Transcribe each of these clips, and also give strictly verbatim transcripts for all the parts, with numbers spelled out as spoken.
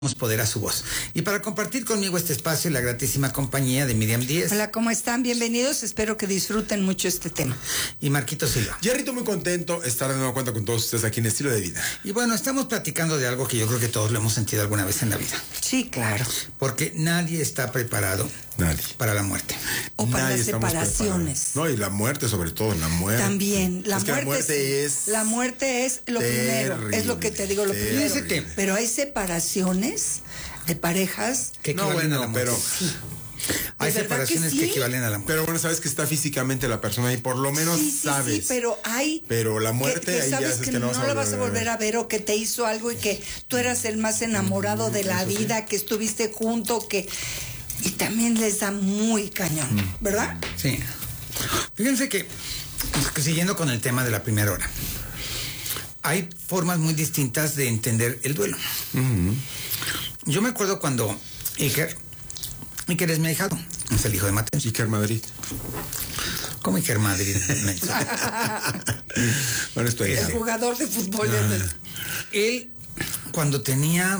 poder a su voz. Y para compartir conmigo este espacio, la gratísima compañía de Miriam Díez. Hola, ¿cómo están? Bienvenidos, espero que disfruten mucho este tema. Y Marquito Silva. Jerrito, muy contento estar de nueva cuenta con todos ustedes aquí en Estilo de Vida. Y bueno, estamos platicando de algo que yo creo que todos lo hemos sentido alguna vez en la vida. Sí, claro. Porque nadie está preparado Nadie. para la muerte. O para Nadie las estamos separaciones. preparados. No, y la muerte sobre todo, la muerte. También, la es que muerte, la muerte es... La muerte es lo terrible, primero, es lo que te digo, lo terrible. primero. ¿Qué? Pero hay separaciones de parejas Que No, equivalen bueno, a la muerte. pero... sí. Hay ¿De verdad que separaciones que, sí? equivalen a la muerte. Pero bueno, sabes que está físicamente la persona y por lo menos Sí, sí, sabes. sí, pero hay... Pero la muerte, que, que ahí ya sabes sabes que, que no no vas a la vas a volver a volver a ver o que te hizo algo y que tú eras el más enamorado de la vida, que estuviste junto, que... Y también les da muy cañón, ¿verdad? Sí. Fíjense que, que siguiendo con el tema de la primera hora, hay formas muy distintas de entender el duelo. Uh-huh. Yo me acuerdo cuando Iker, Iker es mi ahijado, es el hijo de Mateo. Iker Madrid. ¿Cómo Iker Madrid? Bueno, estoy El jugador de fútbol. Ah. Él, cuando tenía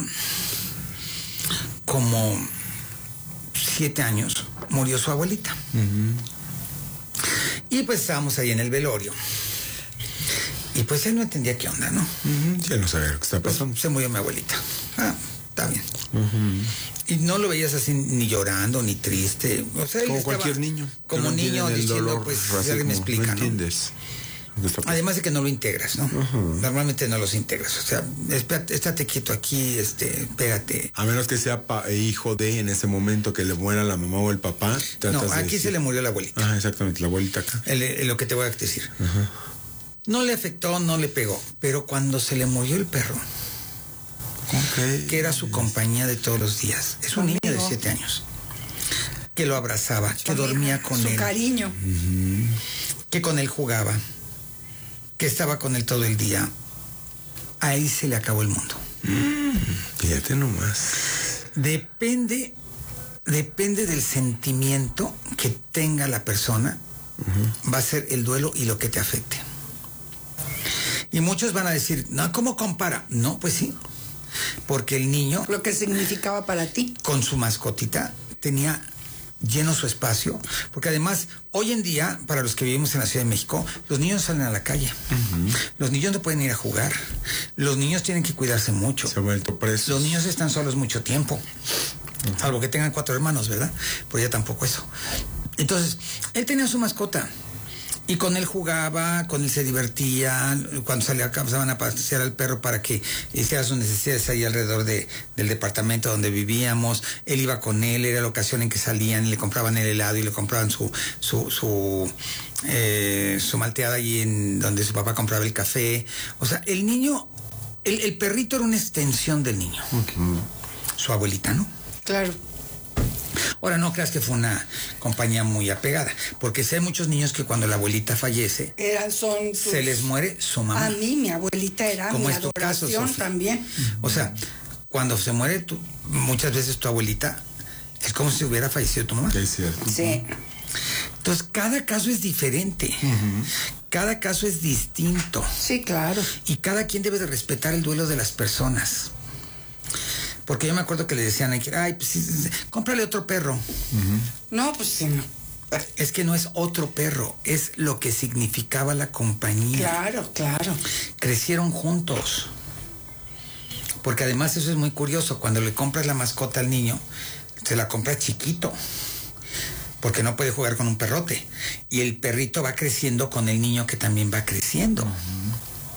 como siete años, murió su abuelita. Uh-huh. Y pues estábamos ahí en el velorio. Y pues él no entendía qué onda, ¿no? Uh-huh. Sí, él no sabía lo que está Pues pasando. se murió mi abuelita. Ah, está bien. Uh-huh. Y no lo veías así ni llorando, ni triste. O sea, él Como estaba cualquier niño. Como No niño entienden el diciendo, dolor, pues, así si alguien me como, explica, no ¿no? entiendes. lo que está pasando. Además de que no lo integras, ¿no? Ajá. Normalmente no los integras. O sea, espérate, estate quieto aquí, este, pégate. A menos que sea pa- hijo de en ese momento que le muera la mamá o el papá. No, tratas de aquí decir- se le murió la abuelita. Ah, exactamente, la abuelita acá. El- el- lo que te voy a decir. Ajá. No le afectó, no le pegó. Pero cuando se le murió el perro, Okay. que era su compañía de todos los días, es un niño de siete años, que lo abrazaba, que dormía con su él, cariño. Uh-huh. que con él jugaba, que estaba con él todo el día, a él se le acabó el mundo. Mm, fíjate nomás. Depende, depende del sentimiento que tenga la persona, uh-huh. va a ser el duelo y lo que te afecte. Y muchos van a decir, no, ¿cómo compara? No, pues sí, porque el niño, Lo que significaba para ti. con su mascotita, tenía lleno su espacio, porque además, hoy en día, para los que vivimos en la Ciudad de México, los niños salen a la calle, uh-huh. los niños no pueden ir a jugar, los niños tienen que cuidarse mucho, Se ha vuelto preso. los niños están solos mucho tiempo, uh-huh. salvo que tengan cuatro hermanos, ¿verdad? Pero ya tampoco eso. Entonces, él tenía su mascota, y con él jugaba, con él se divertía, cuando salía, pasaban a pasear al perro para que hiciera sus necesidades ahí alrededor de, del departamento donde vivíamos, él iba con él, era la ocasión en que salían y le compraban el helado y le compraban su su su, eh, su malteada allí en donde su papá compraba el café. O sea, el niño, el, el perrito era una extensión del niño, Uh-huh. su abuelita, ¿no? Claro. Ahora, no creas que fue una compañía muy apegada, porque sé muchos niños que cuando la abuelita fallece, Eran, son tus... se les muere su mamá. A mí, mi abuelita era Como mi es tu caso, adoración Sofía. también. O sea, cuando se muere tu, muchas veces tu abuelita, es como si hubiera fallecido tu mamá. Es cierto. Sí. Entonces, cada caso es diferente. Uh-huh. Cada caso es distinto. Sí, claro. Y cada quien debe de respetar el duelo de las personas. Porque yo me acuerdo que le decían, ay, pues sí, cómprale otro perro. Uh-huh. No, pues sí, no. Es que no es otro perro, es lo que significaba la compañía. Claro, claro. Crecieron juntos. Porque además eso es muy curioso, cuando le compras la mascota al niño, se la compra chiquito, porque no puede jugar con un perrote. Y el perrito va creciendo con el niño que también va creciendo. Uh-huh.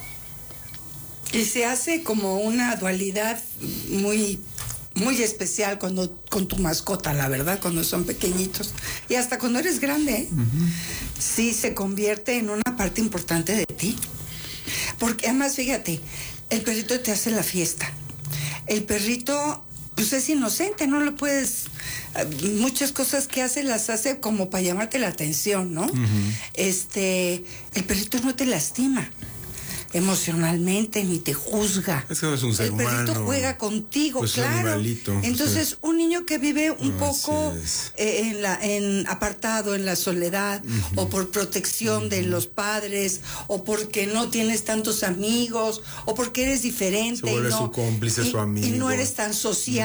Y se hace como una dualidad muy, muy especial cuando con tu mascota, la verdad, cuando son pequeñitos. Y hasta cuando eres grande, ¿eh? Uh-huh. Sí se convierte en una parte importante de ti. Porque además, fíjate, el perrito te hace la fiesta. El perrito, pues es inocente, no lo puedes... Muchas cosas que hace las hace como para llamarte la atención, ¿no? Uh-huh. Este, el perrito no te lastima. emocionalmente, ni te juzga. Es que no es un ser El perrito humano. juega contigo, Pues es un claro. animalito, Entonces, sí. un niño que vive un Así poco es. eh, en la en apartado, en la soledad, uh-huh. o por protección uh-huh. de los padres, o porque no tienes tantos amigos, o porque eres diferente Se vuelve y no su cómplice, y, su amigo. y no eres tan social.